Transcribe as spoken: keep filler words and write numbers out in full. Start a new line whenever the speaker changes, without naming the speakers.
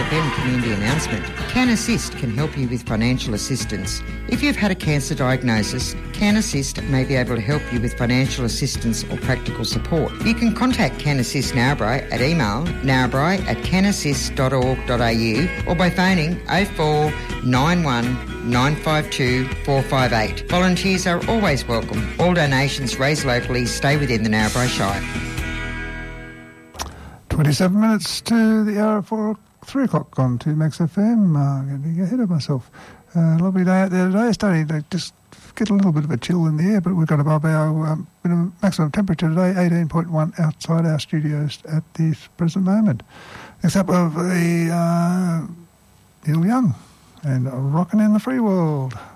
F M community announcement. Can Assist can help you with financial assistance. If you've had a cancer diagnosis, Can Assist may be able to help you with financial assistance or practical support. You can contact Can Assist Narrabri at email narrabri at canassist dot org dot a u or by phoning oh four nine one nine five two four five eight. Volunteers are always welcome. All donations raised locally stay within the Narrabri Shire.
twenty-seven minutes to the hour for three o'clock on two Max F M. Uh, I'm going to get ahead of myself. Uh, lovely day out there today. Starting to just get a little bit of a chill in the air, but we've got above our um, maximum temperature today, eighteen point one outside our studios at this present moment. Next up of the uh, Neil Young and Rockin' in the Free World.